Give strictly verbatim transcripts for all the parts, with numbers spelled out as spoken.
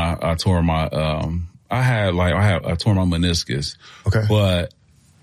I, I tore my, um, I had like, I had, I tore my meniscus. Okay. But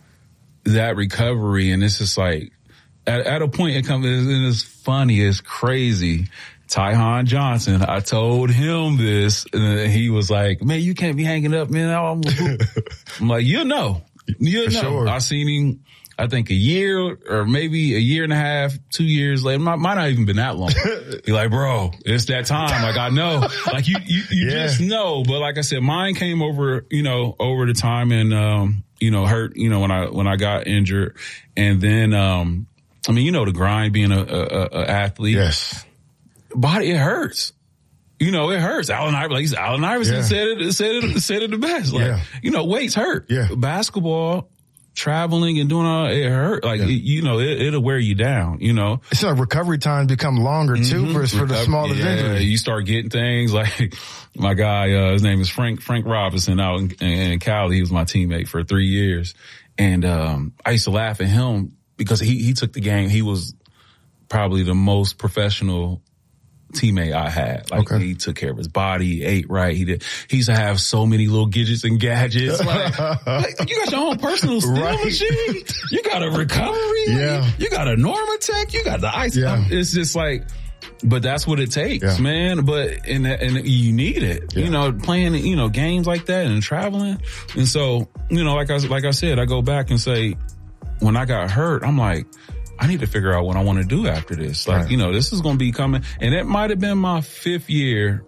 that recovery, and it's just like, at, at a point it comes, and it's funny, it's crazy. Tyjon Johnson, I told him this, and he was like, man, you can't be hanging up, man. I'm, I'm like, you know, you know. Sure. I seen him, I think a year or maybe a year and a half, two years later. Might, might not even been that long. He's like, bro, it's that time. Like, I know. Like, you, you, you yeah. just know. But like I said, mine came over, you know, over the time and, um, you know, hurt, you know, when I, when I got injured. And then, um, I mean, you know, the grind being a, a, a athlete. Yes. Body, it hurts. You know, it hurts. Allen Iverson, Allen Iverson yeah. said it, said it, said it the best. Like, yeah. you know, weights hurt. Yeah. Basketball, traveling and doing all, it hurt. Like, yeah. it, you know, it, it'll wear you down, you know. It's like recovery time become longer too mm-hmm. for, for the smaller yeah, injury. You start getting things like my guy, uh, his name is Frank, Frank Robinson out in, in Cali. He was my teammate for three years. And, um, I used to laugh at him because he, he took the game. He was probably the most professional teammate I had. Like, okay. he took care of his body, he ate right. He did. He used to have so many little gadgets and gadgets. Like, like you got your own personal steel right. machine. You got a recovery. Yeah. You, you got a Normatec. You got the ice. Yeah. It's just like, but that's what it takes, yeah. man. But, and, and you need it, yeah. you know, playing, you know, games like that and traveling. And so, you know, like I, like I said, I go back and say, when I got hurt, I'm like, I need to figure out what I want to do after this. Like, right. you know, this is going to be coming. And it might have been my fifth year,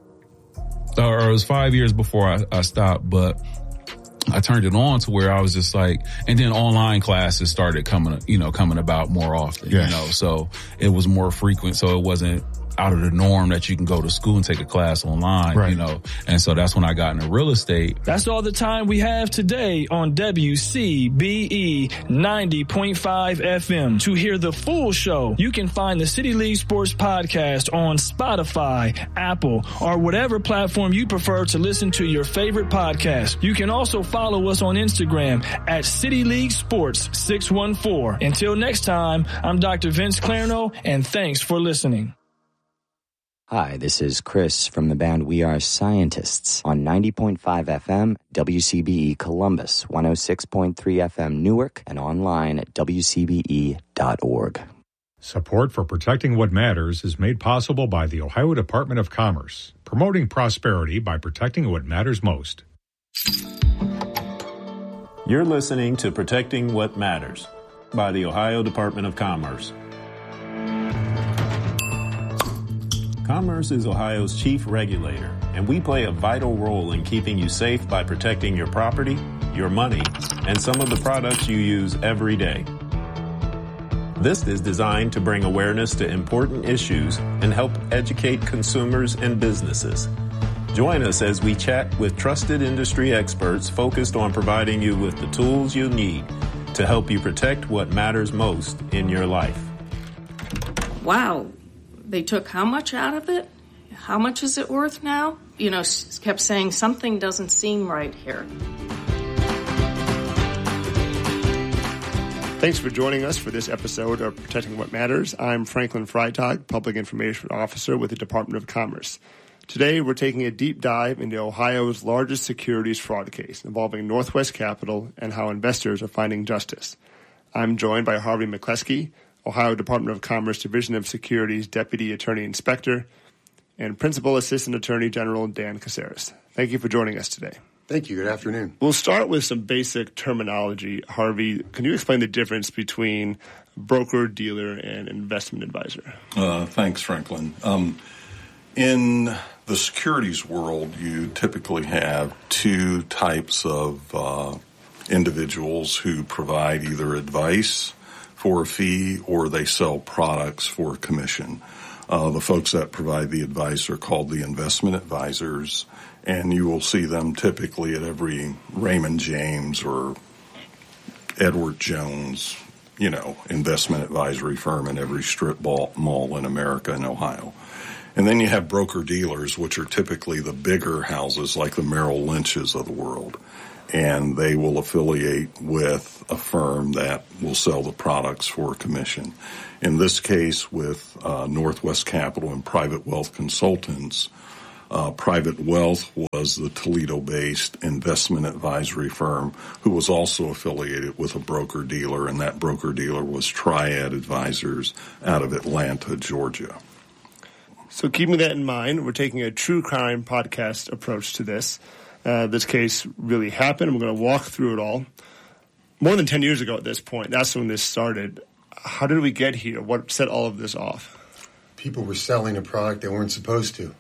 or it was five years before I, I stopped, but I turned it on to where I was just like, and then online classes started coming, you know, coming about more often, yes. you know, so it was more frequent. So it wasn't out of the norm that you can go to school and take a class online, right. you know, and so that's when I got into real estate. That's all the time we have today on W C B E ninety point five F M. To hear the full show, you can find the City League Sports Podcast on Spotify, Apple, or whatever platform you prefer to listen to your favorite podcast. You can also follow us on Instagram at City League Sports six one four. Until next time, I'm Doctor Vince Clarno, and thanks for listening. Hi, this is Chris from the band We Are Scientists on ninety point five F M, W C B E Columbus, one oh six point three F M Newark, and online at W C B E dot org. Support for Protecting What Matters is made possible by the Ohio Department of Commerce, promoting prosperity by protecting what matters most. You're listening to Protecting What Matters by the Ohio Department of Commerce. Commerce is Ohio's chief regulator, and we play a vital role in keeping you safe by protecting your property, your money, and some of the products you use every day. This is designed to bring awareness to important issues and help educate consumers and businesses. Join us as we chat with trusted industry experts focused on providing you with the tools you need to help you protect what matters most in your life. Wow. They took how much out of it? How much is it worth now? You know, kept saying something doesn't seem right here. Thanks for joining us for this episode of Protecting What Matters. I'm Franklin Freitag, Public Information Officer with the Department of Commerce. Today, we're taking a deep dive into Ohio's largest securities fraud case involving Northwest Capital and how investors are finding justice. I'm joined by Harvey McCleskey, Ohio Department of Commerce Division of Securities Deputy Attorney Inspector, and Principal Assistant Attorney General Dan Caceres. Thank you for joining us today. Thank you. Good afternoon. We'll start with some basic terminology. Harvey, can you explain the difference between broker, dealer, and investment advisor? Uh, thanks, Franklin. Um, in the securities world, you typically have two types of uh, individuals who provide either advice for a fee or they sell products for a commission. Uh, the folks that provide the advice are called the investment advisors, and you will see them typically at every Raymond James or Edward Jones, you know, investment advisory firm in every strip mall in America and Ohio. And then you have broker-dealers, which are typically the bigger houses like the Merrill Lynches of the world. And they will affiliate with a firm that will sell the products for a commission. In this case, with uh, Northwest Capital and Private Wealth Consultants, Uh, Private Wealth was the Toledo-based investment advisory firm who was also affiliated with a broker-dealer, and that broker-dealer was Triad Advisors out of Atlanta, Georgia. So keeping that in mind, we're taking a true crime podcast approach to this. Uh, this case really happened. We're going to walk through it all. More than ten years ago at this point, that's when this started. How did we get here? What set all of this off? People were selling a product they weren't supposed to.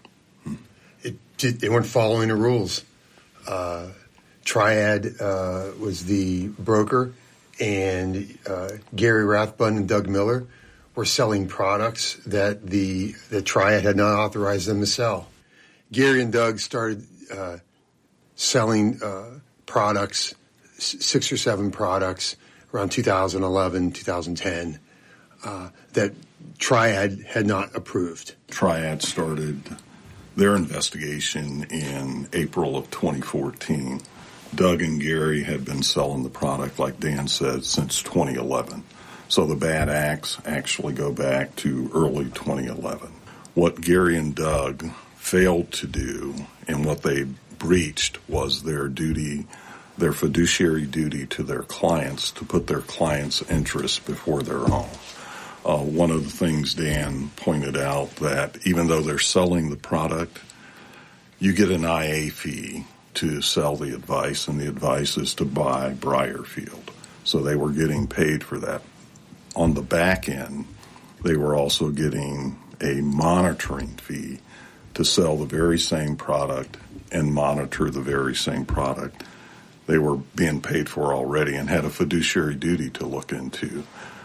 It did, they weren't following the rules. Uh, Triad uh, was the broker, and uh, Gary Rathbun and Doug Miller were selling products that the that Triad had not authorized them to sell. Gary and Doug started uh, selling uh, products, six or seven products, around two thousand eleven, two thousand ten, uh, that Triad had not approved. Triad started their investigation in April of twenty fourteen. Doug and Gary had been selling the product, like Dan said, since twenty eleven. So the bad acts actually go back to early twenty eleven. What Gary and Doug failed to do and what they breached was their duty, their fiduciary duty to their clients, to put their clients' interests before their own. Uh, one of the things Dan pointed out, that even though they're selling the product, you get an I A fee to sell the advice, and the advice is to buy Briarfield. So they were getting paid for that. On the back end, they were also getting a monitoring fee to sell the very same product and monitor the very same product they were being paid for already and had a fiduciary duty to look into.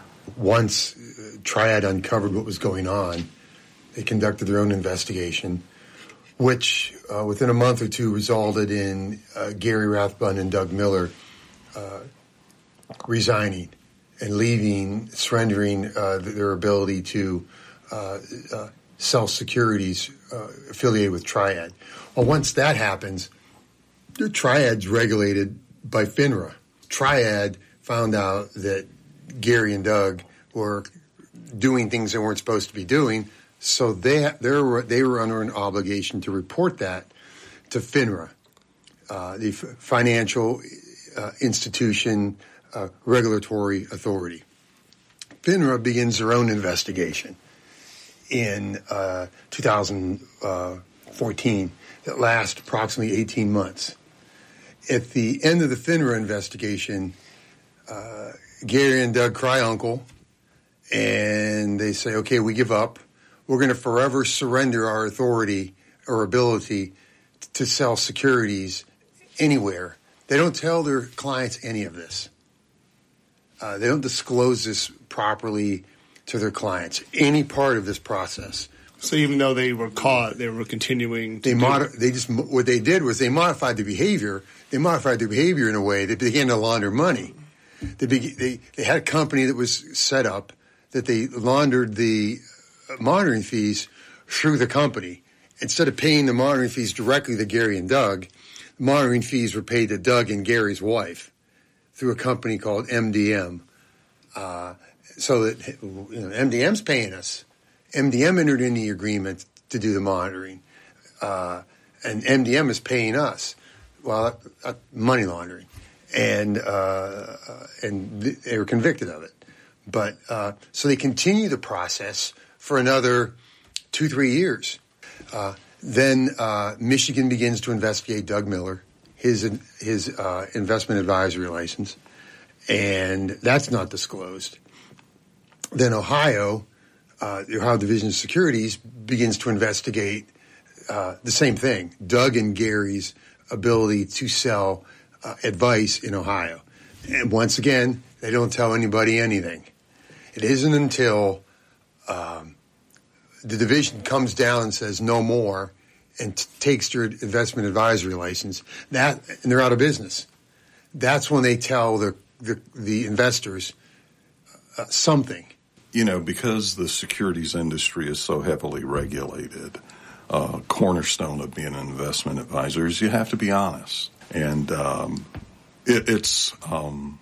Once uh, Triad uncovered what was going on, they conducted their own investigation, which uh, within a month or two resulted in uh, Gary Rathbun and Doug Miller uh, resigning and leaving, surrendering uh, their ability to uh, uh, sell securities uh, affiliated with Triad. Well, once that happens, the Triad's regulated by FINRA. Triad found out that Gary and Doug were doing things they weren't supposed to be doing, so they they were, they were under an obligation to report that to FINRA, uh, the F- Financial uh, Institution uh, Regulatory Authority. FINRA begins their own investigation in uh, two thousand fourteen that lasts approximately eighteen months. At the end of the FINRA investigation, uh, Gary and Doug cry uncle, and they say, okay, we give up. We're going to forever surrender our authority or ability to sell securities anywhere. They don't tell their clients any of this. Uh, they don't disclose this properly to their clients, any part of this process. So even though they were caught, they were continuing to they do modi- They just, what they did was they modified their behavior. They modified their behavior in a way that began to launder money. They, be- they, they had a company that was set up that they laundered the monitoring fees through the company. Instead of paying the monitoring fees directly to Gary and Doug, the monitoring fees were paid to Doug and Gary's wife through a company called M D M. Uh, so that, you know, M D M's paying us. M D M entered into the agreement to do the monitoring, uh, and M D M is paying us. Well, uh, money laundering, and uh, and th- they were convicted of it. But uh, so they continue the process for another two, three years. Uh, then uh, Michigan begins to investigate Doug Miller, his his uh, investment advisory license, and that's not disclosed. Then Ohio, uh, the Ohio Division of Securities begins to investigate uh, the same thing, Doug and Gary's ability to sell uh, advice in Ohio. And once again, they don't tell anybody anything. It isn't until um, the division comes down and says no more and t- takes your investment advisory license, that and they're out of business. That's when they tell the the, the investors uh, something. You know, because the securities industry is so heavily regulated, uh, cornerstone of being an investment advisor is you have to be honest. And um, it, it's um,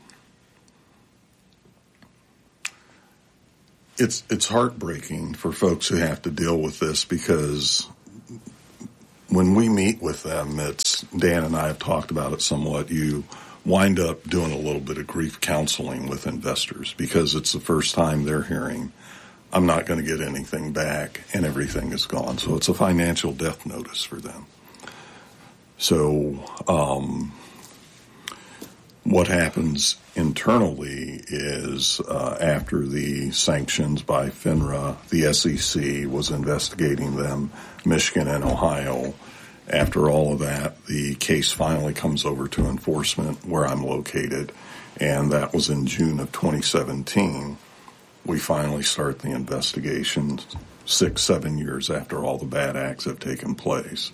it's it's heartbreaking for folks who have to deal with this, because when we meet with them, it's, Dan and I have talked about it somewhat, you wind up doing a little bit of grief counseling with investors because it's the first time they're hearing, I'm not going to get anything back and everything is gone. So it's a financial death notice for them. So um, what happens internally is uh, after the sanctions by FINRA, the S E C was investigating them, Michigan and Ohio. After all of that, the case finally comes over to enforcement where I'm located, and that was in June of twenty seventeen. We finally start the investigation six, seven years after all the bad acts have taken place.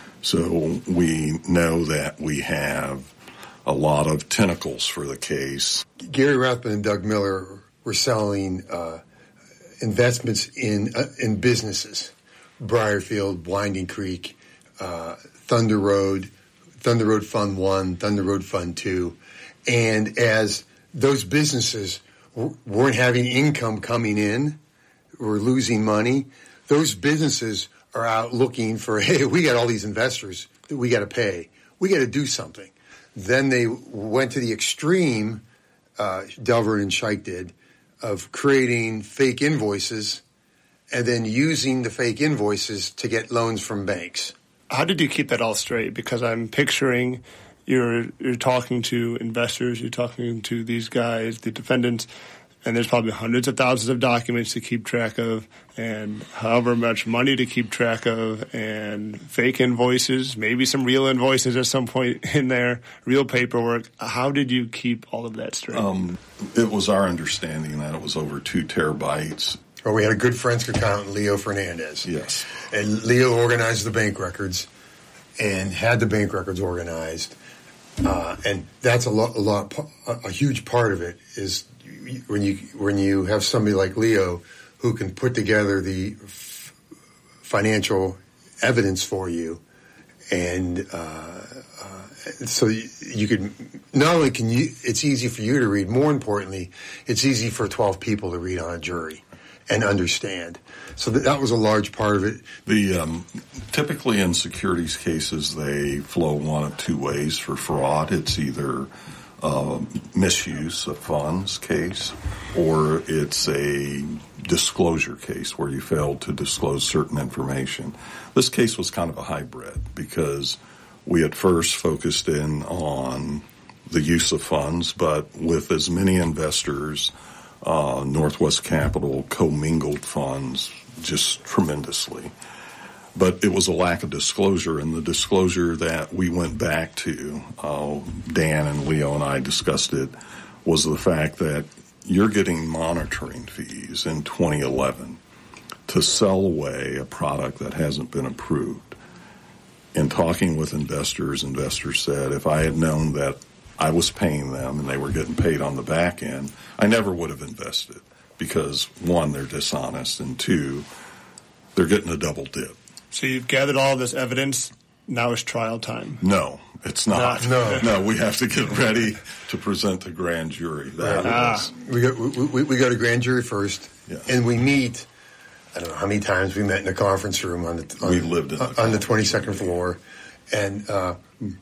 So we know that we have a lot of tentacles for the case. Gary Rathbun and Doug Miller were selling uh, investments in uh, in businesses, Briarfield, Winding Creek, uh, Thunder Road, Thunder Road Fund One, Thunder Road Fund Two, and as those businesses w- weren't having income coming in, were losing money, those businesses are out looking for, hey, we got all these investors that we got to pay. We got to do something. Then they went to the extreme, uh, Delver and Scheich did, of creating fake invoices and then using the fake invoices to get loans from banks. How did you keep that all straight? Because I'm picturing you're you're talking to investors, you're talking to these guys, the defendants, and there's probably hundreds of thousands of documents to keep track of, and however much money to keep track of, and fake invoices, maybe some real invoices at some point in there, real paperwork. How did you keep all of that straight? Um, it was our understanding that it was over two terabytes. Well, we had a good forensic accountant, Leo Fernandez. Yes. And Leo organized the bank records and had the bank records organized. Uh, and that's a lot, a lot, a, a huge part of it is when you when you have somebody like Leo who can put together the f- financial evidence for you, and uh, uh, so you, you could not only can you, it's easy for you to read. More importantly, it's easy for twelve people to read on a jury and understand. So that, that was a large part of it. The um, typically in securities cases, they flow one of two ways for fraud. It's either uh, misuse of funds case, or it's a disclosure case where you failed to disclose certain information. This case was kind of a hybrid because we at first focused in on the use of funds, but with as many investors, uh, Northwest Capital commingled funds just tremendously. But it was a lack of disclosure, and the disclosure that we went back to, uh, Dan and Leo and I discussed it, was the fact that you're getting monitoring fees in twenty eleven to sell away a product that hasn't been approved. In talking with investors, investors said, if I had known that I was paying them and they were getting paid on the back end, I never would have invested because, one, they're dishonest, and two, they're getting a double dip. So you've gathered all this evidence. Now it's trial time. No, it's not. No, no, we have to get ready to present the grand jury. That ah. is. We got we, we got a grand jury first, yes. And we meet. I don't know how many times we met in the conference room on the on, we lived in the on the twenty-second floor, and uh,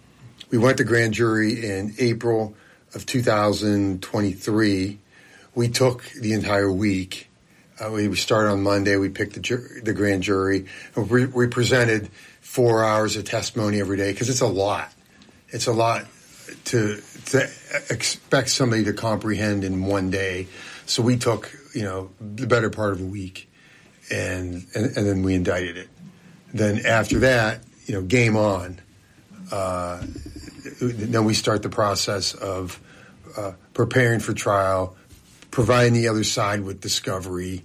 we went to grand jury in April of two thousand twenty-three. We took the entire week. Uh, we started on Monday. We picked the, ju- the grand jury. And we, we presented four hours of testimony every day because it's a lot. It's a lot to to expect somebody to comprehend in one day. So we took, you know, the better part of a week, and and, and then we indicted it. Then after that, you know, game on. Uh, then we start the process of uh, preparing for trial, providing the other side with discovery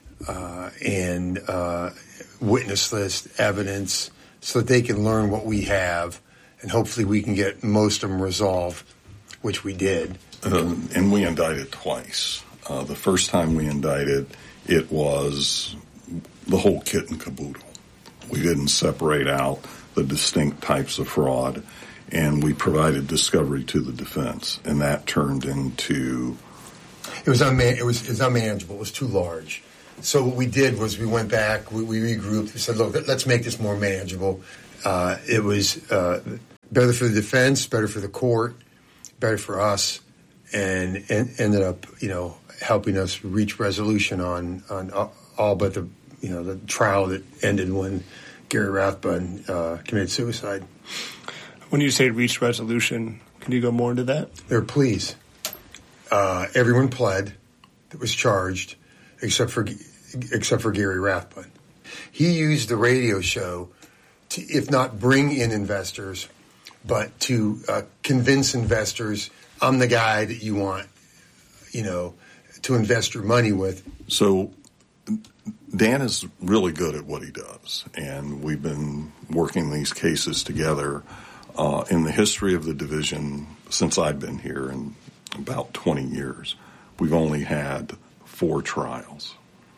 uh, and uh, witness list evidence so that they can learn what we have, and hopefully we can get most of them resolved, which we did. Uh, and we indicted twice. Uh, the first time we indicted, it was the whole kit and caboodle. We didn't separate out the distinct types of fraud, and we provided discovery to the defense, and that turned into... It was, unman- it was, it was unmanageable. It was too large. So what we did was we went back, we, we regrouped, we said, look, let's make this more manageable. Uh, it was uh, better for the defense, better for the court, better for us, and, and ended up, you know, helping us reach resolution on on all but the, you know, the trial that ended when Gary Rathbun uh, committed suicide. When you say reach resolution, can you go more into that? There were pleas. Uh, everyone pled that was charged, except for except for Gary Rathbun. He used the radio show to, if not bring in investors, but to uh, convince investors, I'm the guy that you want, you know, to invest your money with. So Dan is really good at what he does, and we've been working these cases together uh, in the history of the division since I've been here in about twenty years. We've only had four trials.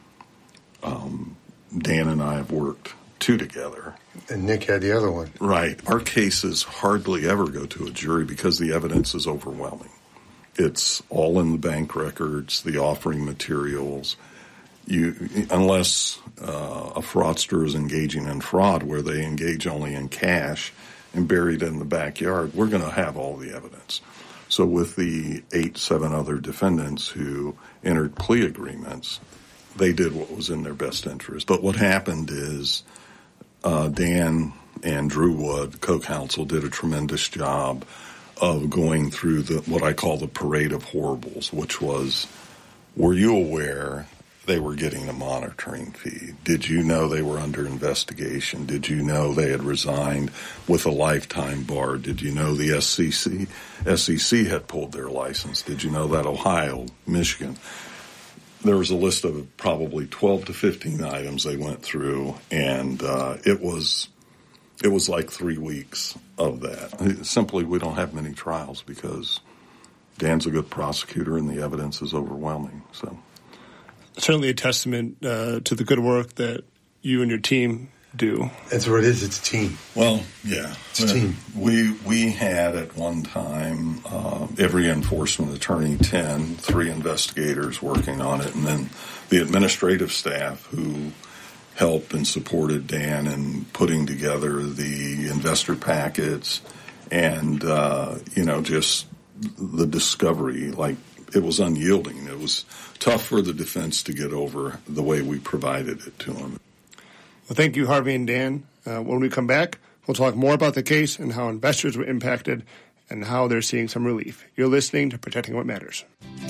Um, Dan and I have worked two together. And Nick had the other one. Right. Our cases hardly ever go to a jury because the evidence is overwhelming. It's all in the bank records, the offering materials. You, unless uh, a fraudster is engaging in fraud where they engage only in cash and buried in the backyard, we're going to have all the evidence. So with the eight, seven other defendants who entered plea agreements, they did what was in their best interest. But what happened is uh, Dan and Drew Wood, co-counsel, did a tremendous job of going through the what I call the parade of horribles, which was, were you aware they were getting a monitoring fee? Did you know they were under investigation? Did you know they had resigned with a lifetime bar? Did you know the S E C, S E C had pulled their license? Did you know that Ohio, Michigan? There was a list of probably twelve to fifteen items they went through, and uh, it was it was like three weeks of that. Simply, we don't have many trials because Dan's a good prosecutor and the evidence is overwhelming. So, certainly a testament uh, to the good work that you and your team do. That's what it is. It's a team. Well, yeah. It's a team. We we had at one time uh, every enforcement attorney, ten, three investigators working on it, and then the administrative staff who helped and supported Dan in putting together the investor packets and, uh, you know, just the discovery. Like, it was unyielding. It was tough for the defense to get over the way we provided it to them. Well, thank you, Harvey and Dan. Uh, when we come back, we'll talk more about the case and how investors were impacted and how they're seeing some relief. You're listening to Protecting What Matters.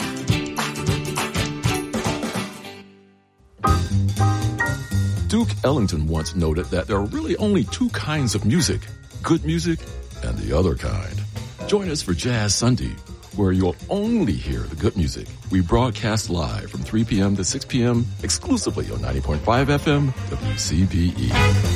Duke Ellington once noted that there are really only two kinds of music, good music and the other kind. Join us for Jazz Sunday, where you'll only hear the good music. We broadcast live from three p.m. to six p.m. exclusively on ninety point five F M W C B E.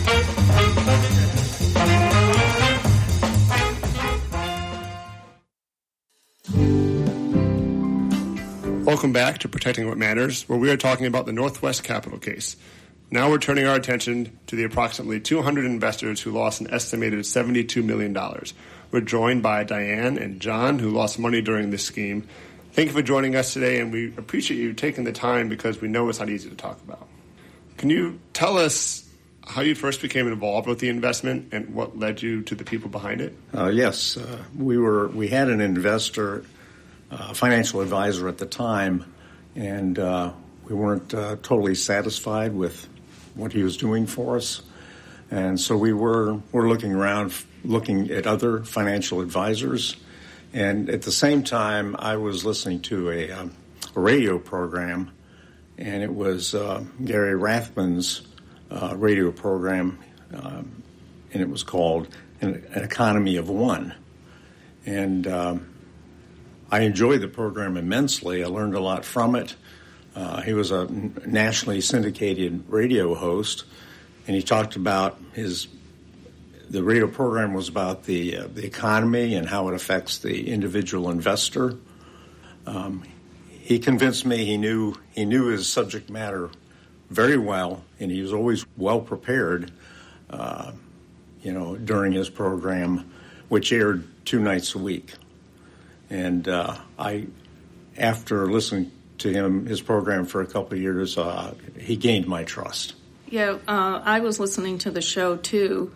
Welcome back to Protecting What Matters, where we are talking about the Northwest Capital case. Now we're turning our attention to the approximately two hundred investors who lost an estimated seventy-two million dollars. We're joined by Diane and John, who lost money during this scheme. Thank you for joining us today, and we appreciate you taking the time because we know it's not easy to talk about. Can you tell us how you first became involved with the investment and what led you to the people behind it? Uh, yes, uh, we were. We had an investor, uh, financial advisor at the time, and uh, we weren't uh, totally satisfied with what he was doing for us, and so we were were looking around, looking at other financial advisors, and at the same time, I was listening to a, um, a radio program, and it was uh, Gary Rathbun's uh, radio program, um, and it was called An, An Economy of One, and um, I enjoyed the program immensely. I learned a lot from it. Uh, he was a nationally syndicated radio host, and he talked about his. The radio program was about the uh, the economy and how it affects the individual investor. Um, he convinced me he knew he knew his subject matter very well, and he was always well prepared. Uh, you know, during his program, which aired two nights a week, and uh, I, after listening to him, his program for a couple of years, uh, he gained my trust. Yeah, uh, I was listening to the show too,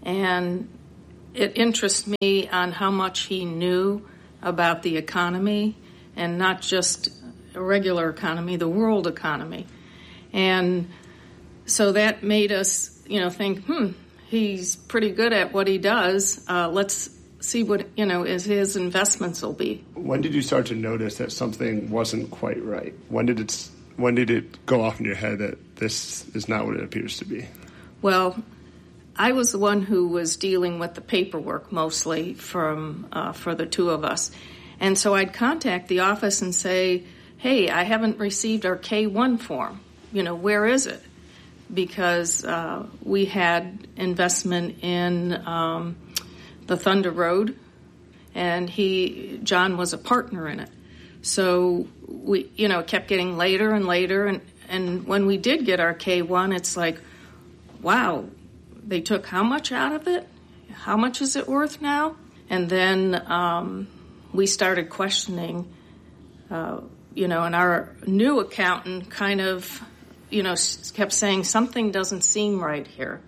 And it interests me on how much he knew about the economy, and not just a regular economy, the world economy. And so that made us, you know, think, hmm, he's pretty good at what he does. Uh, let's see what, you know, is his investments will be. When did you start to notice that something wasn't quite right? When did it, when did it go off in your head that this is not what it appears to be? Well, I was the one who was dealing with the paperwork mostly from uh, for the two of us. And so I'd contact the office and say, hey, I haven't received our K one form. You know, where is it? Because uh, we had investment in um, the Thunder Road, and he, John was a partner in it. So we, you know, it kept getting later and later. And, and when we did get our K one, it's like, wow, they took how much out of it? How much is it worth now? And then um, we started questioning, uh, you know, and our new accountant kind of, you know, kept saying something doesn't seem right here.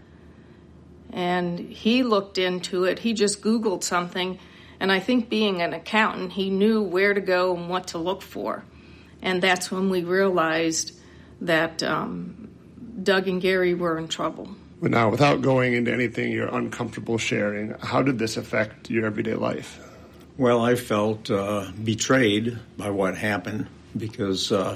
And he looked into it. He just Googled something. And I think being an accountant, he knew where to go and what to look for. And that's when we realized that um, Doug and Gary were in trouble. But now, without going into anything you're uncomfortable sharing, how did this affect your everyday life? Well, I felt uh, betrayed by what happened because, uh,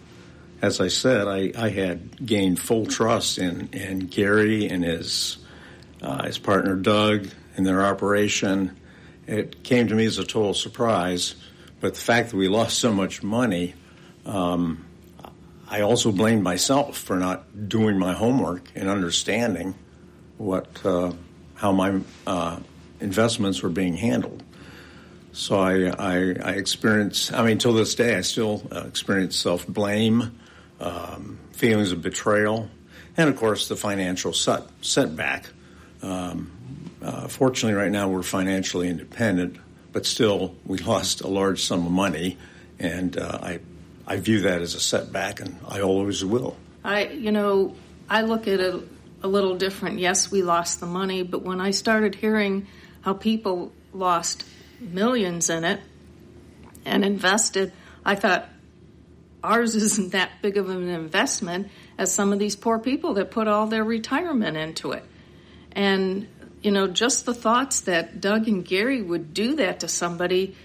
as I said, I, I had gained full trust in, in Gary and his uh, his partner Doug and their operation. It came to me as a total surprise, but the fact that we lost so much money, um, I also blamed myself for not doing my homework and understanding what uh, how my uh, investments were being handled. So I, I, I experienced, I mean, till this day, I still uh, experience self-blame, um, feelings of betrayal, and, of course, the financial set, setback. Um, uh, fortunately, right now, we're financially independent, but still, we lost a large sum of money, and uh, I I view that as a setback, and I always will. I, you know, I look at it a little different. Yes, we lost the money, but when I started hearing how people lost millions in it and invested, I thought ours isn't that big of an investment as some of these poor people that put all their retirement into it. And, you know, just the thoughts that Doug and Gary would do that to somebody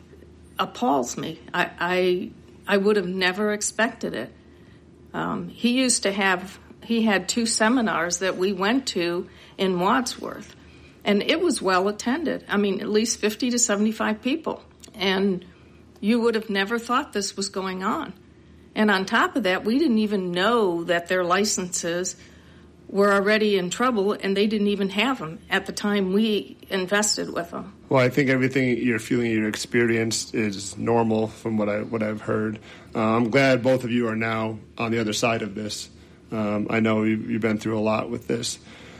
appalls me. I I, I would have never expected it. Um, he used to have, he had two seminars that we went to in Wadsworth. And it was well attended. I mean, at least fifty to seventy-five people. And you would have never thought this was going on. And on top of that, we didn't even know that their licenses were already in trouble, and they didn't even have them at the time we invested with them. Well, I think everything you're feeling, your experience is normal from what, I, what I've heard. Uh, I'm glad both of you are now on the other side of this. Um, I know you, you've been through a lot with this.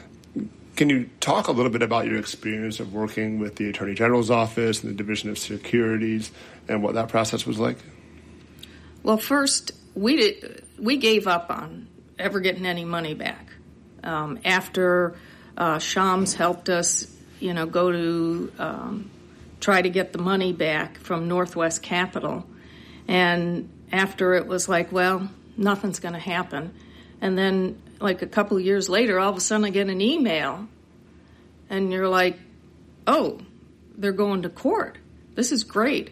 Can you talk a little bit about your experience of working with the Attorney General's office and the Division of Securities and what that process was like? Well, first, we did, we gave up on ever getting any money back. Um, after uh, Shams helped us, you know, go to um, try to get the money back from Northwest Capital. And after it was like, well, nothing's going to happen. And then like a couple of years later, all of a sudden I get an email, and you're like, oh, they're going to court. This is great.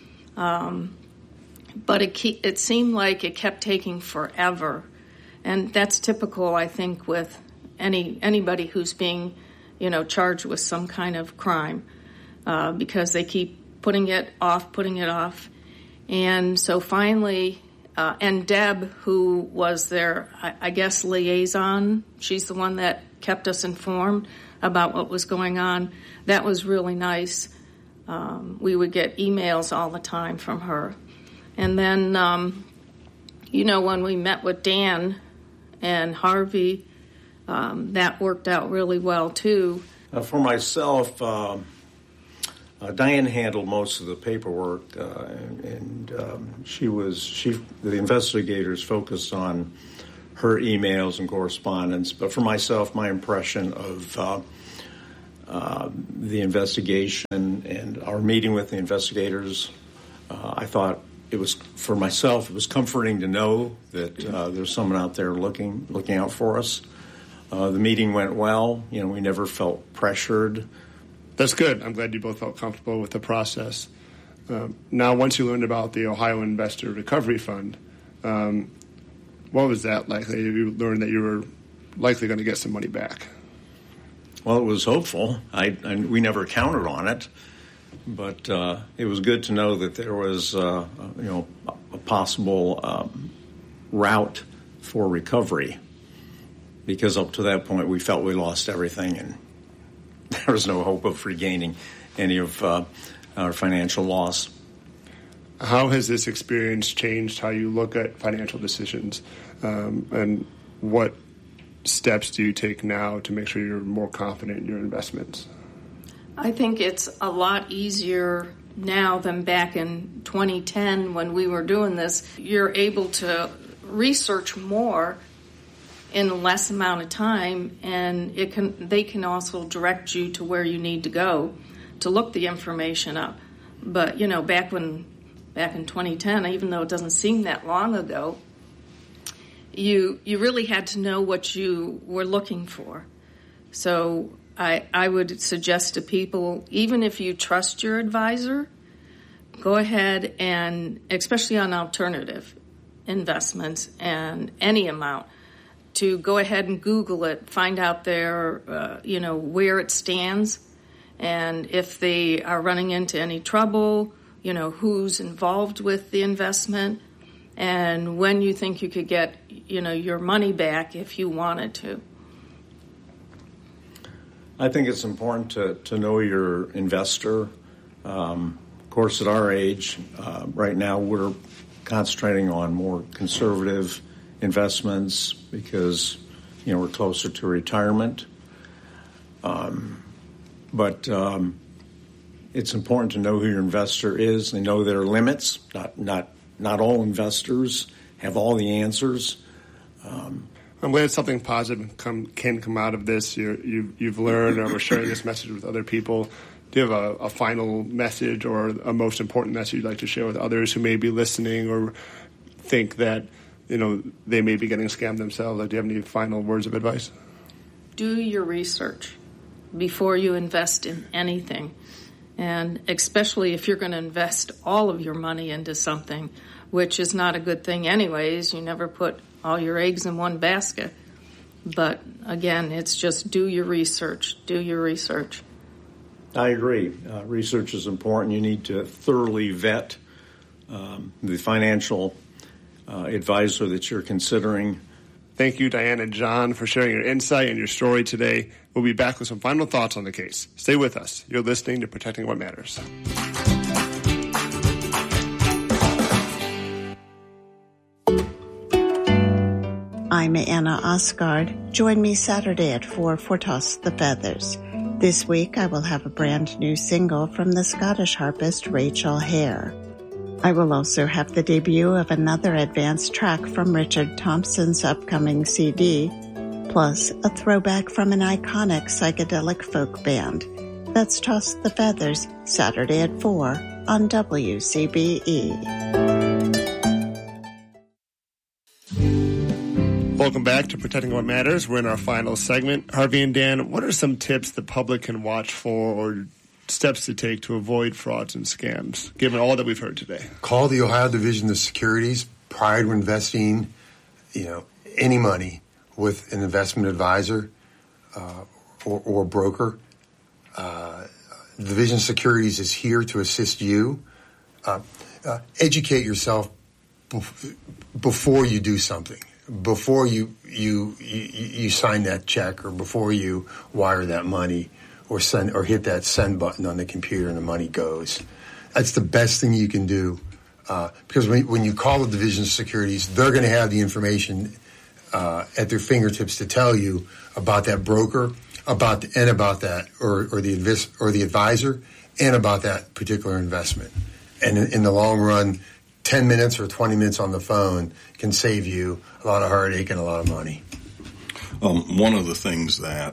Um, but it ke- it seemed like it kept taking forever. And that's typical, I think, with any anybody who's being, you know, charged with some kind of crime, uh, because they keep putting it off, putting it off. And so finally... Uh, and Deb, who was their, I, I guess, liaison, she's the one that kept us informed about what was going on. That was really nice. Um, we would get emails all the time from her. And then, um, you know, when we met with Dan and Harvey, um, that worked out really well, too. Uh, for myself... Uh... Uh, Diane handled most of the paperwork, uh, and, and um, she was she. The investigators focused on her emails and correspondence. But for myself, my impression of uh, uh, the investigation and our meeting with the investigators, uh, I thought it was, for myself, it was comforting to know that uh, there's someone out there looking looking out for us. Uh, the meeting went well. You know, we never felt pressured. That's good. I'm glad you both felt comfortable with the process. Um, now, once you learned about the Ohio Investor Recovery Fund, um, what was that like? You learned that you were likely going to get some money back. Well, it was hopeful. I, I we never counted on it, but uh, it was good to know that there was, uh, you know, a possible um, route for recovery. Because up to that point, we felt we lost everything, and there was no hope of regaining any of uh, our financial loss. How has this experience changed how you look at financial decisions, um, and what steps do you take now to make sure you're more confident in your investments? I think it's a lot easier now than back in twenty ten when we were doing this. You're able to research more in a less amount of time, and it can they can also direct you to where you need to go to look the information up. But, you know, back when back in twenty ten, even though it doesn't seem that long ago, you you really had to know what you were looking for. So I I would suggest to people, even if you trust your advisor, go ahead and, especially on alternative investments and any amount, to go ahead and Google it, find out their, uh, you know, where it stands, and if they are running into any trouble, you know, who's involved with the investment, and when you think you could get, you know, your money back if you wanted to. I think it's important to, to know your investor. Um, of course, at our age, uh, right now, we're concentrating on more conservative investments because, you know, we're closer to retirement. Um, but um, it's important to know who your investor is and know their limits. Not not not all investors have all the answers. Um, I'm glad something positive come, can come out of this. You're, you've, you've learned, or we're sharing this message with other people. Do you have a, a final message or a most important message you'd like to share with others who may be listening or think that, you know, they may be getting scammed themselves? Like, do you have any final words of advice? Do your research before you invest in anything. And especially if you're going to invest all of your money into something, which is not a good thing anyways. You never put all your eggs in one basket. But again, it's just do your research. Do your research. I agree. Uh, research is important. You need to thoroughly vet um, the financial uh, advisor that you're considering. Thank you, Diane and John, for sharing your insight and your story today. We'll be back with some final thoughts on the case. Stay with us. You're listening to Protecting What Matters. I'm Anna Osgard. Join me Saturday at four for Toss the Feathers. This week I will have a brand new single from the Scottish harpist Rachel Hare. I will also have the debut of another advanced track from Richard Thompson's upcoming C D, plus a throwback from an iconic psychedelic folk band. That's Toss the Feathers, Saturday at four on W C B E. Welcome back to Protecting What Matters. We're in our final segment. Harvey and Dan, what are some tips the public can watch for or steps to take to avoid frauds and scams, given all that we've heard today? Call the Ohio Division of Securities prior to investing, you know, any money with an investment advisor uh, or, or broker. Uh, the Division of Securities is here to assist you. Uh, uh, educate yourself bef- before you do something. Before you, you you you sign that check, or before you wire that money, or send or hit that send button on the computer and the money goes. That's the best thing you can do, uh, because when, when you call the Division of Securities, they're going to have the information uh, at their fingertips to tell you about that broker, about the, and about that or or the invest, or the advisor, and about that particular investment. And in, in the long run, ten minutes or twenty minutes on the phone can save you a lot of heartache and a lot of money. Um, one of the things that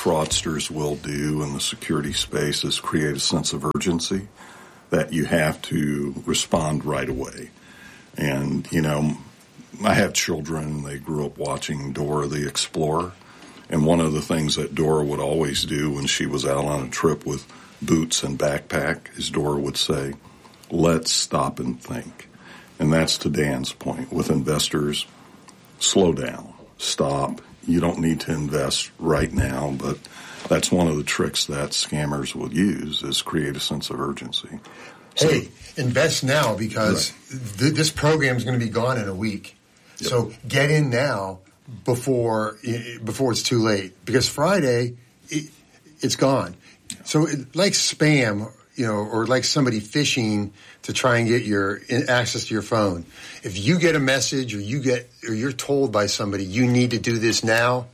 fraudsters will do in the security space is create a sense of urgency that you have to respond right away. And, you know, I have children. They grew up watching Dora the Explorer. And one of the things that Dora would always do when she was out on a trip with boots and backpack is Dora would say, let's stop and think. And that's to Dan's point. With investors, slow down, stop. You don't need to invest right now, but that's one of the tricks that scammers will use is create a sense of urgency. So, hey, invest now because right. th- this program is going to be gone in a week. Yep. So get in now before before it's too late. Because Friday, it, it's gone. So it, like spam, you know, or like somebody phishing to try and get your access to your phone. If you get a message or you get or you're told by somebody you need to do this now,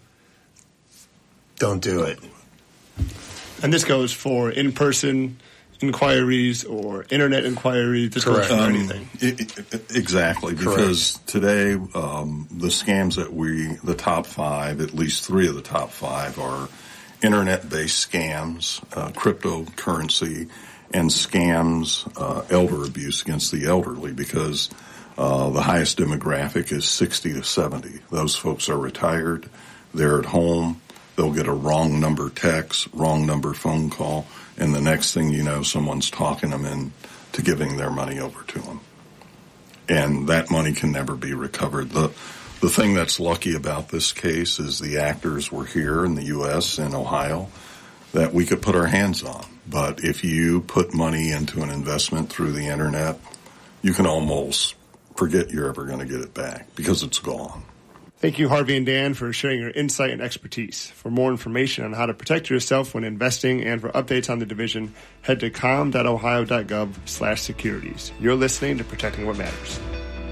don't do it. And this goes for in-person inquiries or internet inquiries. This goes for um, anything. It, it, exactly, because Correct. today um, the scams that we, the top five, at least three of the top five are internet-based scams, uh, cryptocurrency, and scams, uh, elder abuse against the elderly, because uh, the highest demographic is sixty to seventy. Those folks are retired. They're at home. They'll get a wrong number text, wrong number phone call, and the next thing you know, someone's talking them into giving their money over to them. And that money can never be recovered. The the thing that's lucky about this case is the actors were here in the U S, in Ohio, that we could put our hands on. But if you put money into an investment through the internet, you can almost forget you're ever going to get it back because it's gone. Thank you, Harvey and Dan, for sharing your insight and expertise. For more information on how to protect yourself when investing and for updates on the division, head to com.ohio.gov slash securities. You're listening to Protecting What Matters.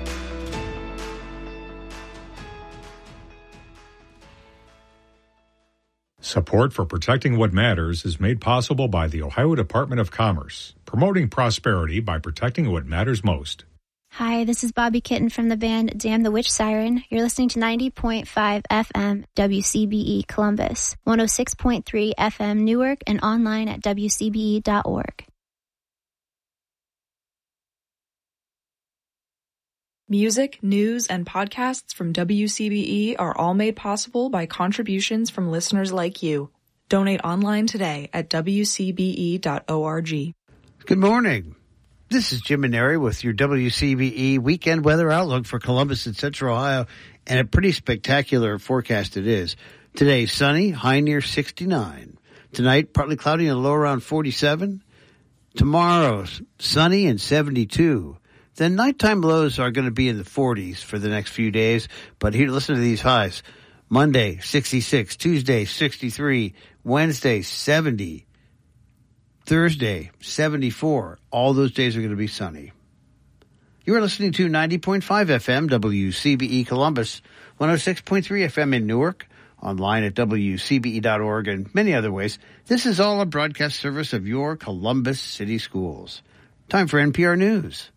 Support for Protecting What Matters is made possible by the Ohio Department of Commerce, promoting prosperity by protecting what matters most. Hi, this is Bobby Kitten from the band Damn the Witch Siren. You're listening to ninety point five F M W C B E Columbus, one oh six point three F M Newark, and online at W C B E dot org. Music, news, and podcasts from W C B E are all made possible by contributions from listeners like you. Donate online today at W C B E dot org. Good morning. This is Jim Maneri with your W C B E weekend weather outlook for Columbus and Central Ohio, and a pretty spectacular forecast it is. Today, sunny, high near sixty-nine. Tonight, partly cloudy and low around forty-seven. Tomorrow, sunny and seventy-two. Then nighttime lows are going to be in the forties for the next few days, but here, listen to these highs. Monday, sixty-six. Tuesday, sixty-three. Wednesday, seventy. Thursday, seventy-four. All those days are going to be sunny. You are listening to ninety point five F M, W C B E Columbus, one oh six point three F M in Newark, online at W C B E dot org, and many other ways. This is all a broadcast service of your Columbus City Schools. Time for N P R News.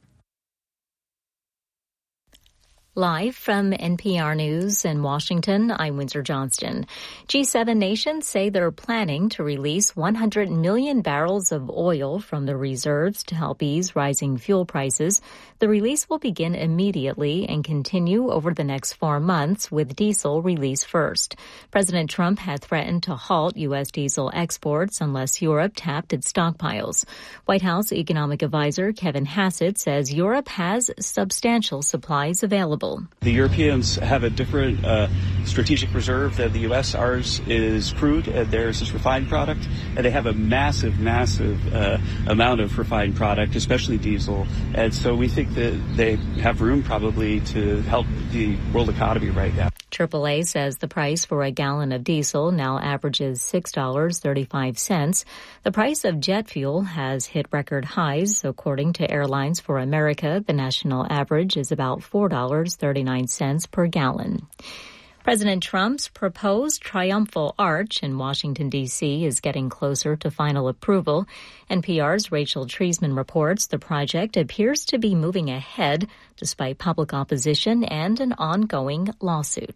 Live from N P R News in Washington, I'm Windsor Johnston. G seven nations say they're planning to release one hundred million barrels of oil from the reserves to help ease rising fuel prices. The release will begin immediately and continue over the next four months, with diesel released first. President Trump had threatened to halt U S diesel exports unless Europe tapped its stockpiles. White House economic advisor Kevin Hassett says Europe has substantial supplies available. The Europeans have a different uh, strategic reserve than the U S. Ours is crude, and theirs is refined product, and they have a massive, massive uh, amount of refined product, especially diesel. And so we think that they have room probably to help the world economy right now. triple A says the price for a gallon of diesel now averages six dollars and thirty-five cents. The price of jet fuel has hit record highs. According to Airlines for America, the national average is about four dollars and thirty-nine cents per gallon. President Trump's proposed triumphal arch in Washington, D C is getting closer to final approval. N P R's Rachel Treisman reports the project appears to be moving ahead despite public opposition and an ongoing lawsuit.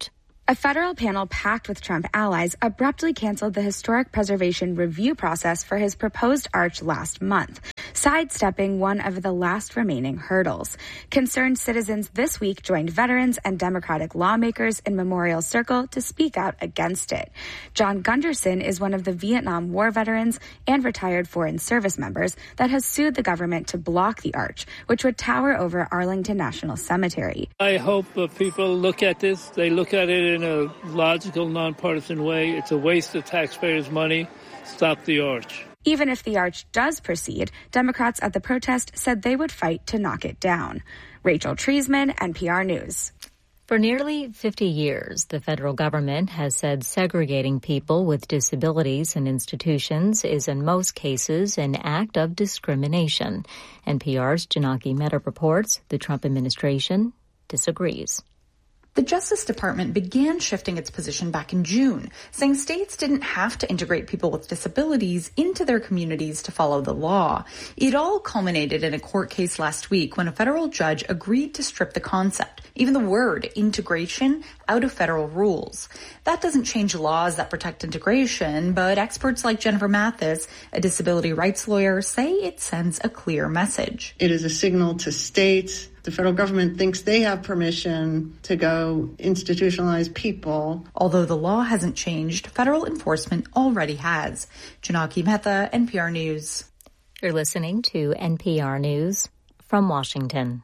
A federal panel packed with Trump allies abruptly canceled the historic preservation review process for his proposed arch last month, sidestepping one of the last remaining hurdles. Concerned citizens this week joined veterans and Democratic lawmakers in Memorial Circle to speak out against it. John Gunderson is one of the Vietnam War veterans and retired Foreign Service members that has sued the government to block the arch, which would tower over Arlington National Cemetery. I hope uh, people look at this. They look at it in a logical, nonpartisan way. It's a waste of taxpayers' money. Stop the arch. Even if the arch does proceed, Democrats at the protest said they would fight to knock it down. Rachel Treisman, N P R News. For nearly fifty years, the federal government has said segregating people with disabilities in institutions is in most cases an act of discrimination. N P R's Janaki Mehta reports the Trump administration disagrees. The Justice Department began shifting its position back in June, saying states didn't have to integrate people with disabilities into their communities to follow the law. It all culminated in a court case last week when a federal judge agreed to strip the concept, even the word integration, out of federal rules. That doesn't change laws that protect integration, but experts like Jennifer Mathis, a disability rights lawyer, say it sends a clear message. It is a signal to states. The federal government thinks they have permission to go institutionalize people. Although the law hasn't changed, federal enforcement already has. Janaki Mehta, N P R News. You're listening to N P R News from Washington.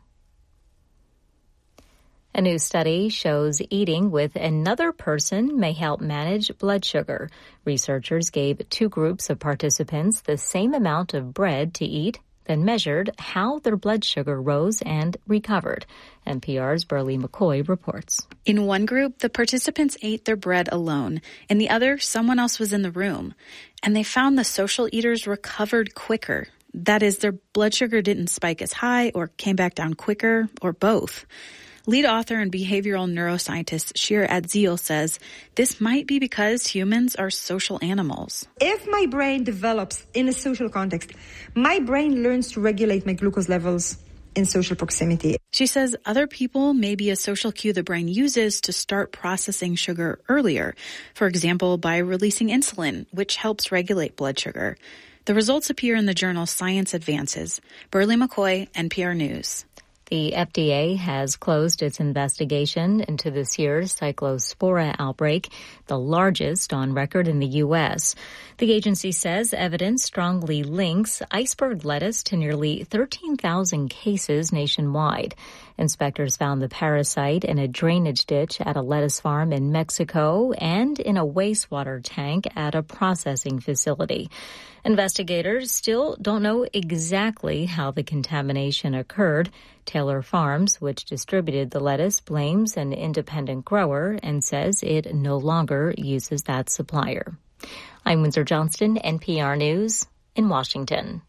A new study shows eating with another person may help manage blood sugar. Researchers gave two groups of participants the same amount of bread to eat, then measured how their blood sugar rose and recovered. N P R's Burley McCoy reports. In one group, the participants ate their bread alone. In the other, someone else was in the room. And they found the social eaters recovered quicker. That is, their blood sugar didn't spike as high or came back down quicker, or both. Lead author and behavioral neuroscientist Shira Adzil says this might be because humans are social animals. If my brain develops in a social context, my brain learns to regulate my glucose levels in social proximity. She says other people may be a social cue the brain uses to start processing sugar earlier, for example, by releasing insulin, which helps regulate blood sugar. The results appear in the journal Science Advances. Burley McCoy, N P R News. The F D A has closed its investigation into this year's Cyclospora outbreak, the largest on record in the U S. The agency says evidence strongly links iceberg lettuce to nearly thirteen thousand cases nationwide. Inspectors found the parasite in a drainage ditch at a lettuce farm in Mexico and in a wastewater tank at a processing facility. Investigators still don't know exactly how the contamination occurred. Taylor Farms, which distributed the lettuce, blames an independent grower and says it no longer uses that supplier. I'm Windsor Johnston, N P R News in Washington.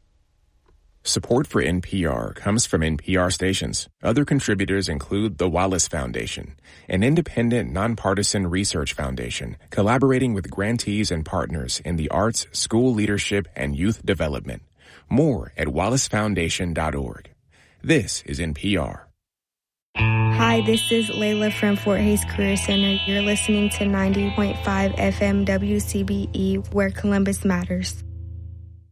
Support for N P R comes from N P R stations. Other contributors include the Wallace Foundation, an independent, nonpartisan research foundation collaborating with grantees and partners in the arts, school leadership, and youth development. More at wallace foundation dot org. This is N P R. Hi, this is Layla from Fort Hays Career Center. You're listening to ninety point five F M W C B E, where Columbus matters.